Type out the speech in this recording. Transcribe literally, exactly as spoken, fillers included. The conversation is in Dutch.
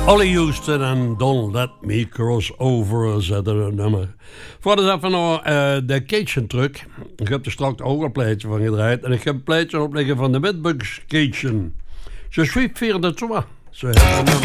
Olly Houston en Don't Let Me Cross Over zetten een nummer. Voor dus even naar uh, de Cajun Truck. Ik heb er straks ook een plaatje van gedraaid. En ik heb een plaatje opleggen van de Witbugs Cajun. Je suis fier de toi. Zo heet het nummer.